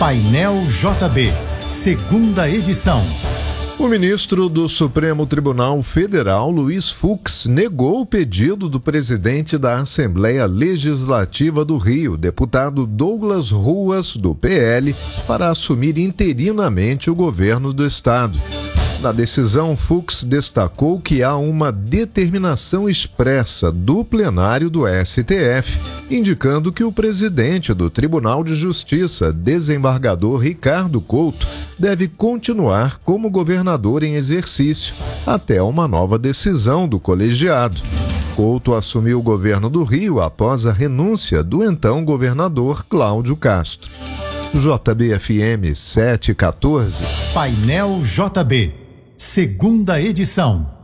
Painel JB, segunda edição. O ministro do Supremo Tribunal Federal, Luiz Fux, negou o pedido do presidente da Assembleia Legislativa do Rio, deputado Douglas Ruas, do PL, para assumir interinamente o governo do estado. Na decisão, Fux destacou que há uma determinação expressa do plenário do STF, indicando que o presidente do Tribunal de Justiça, desembargador Ricardo Couto, deve continuar como governador em exercício até uma nova decisão do colegiado. Couto assumiu o governo do Rio após a renúncia do então governador Cláudio Castro. JBFM 714. Painel JB, segunda edição.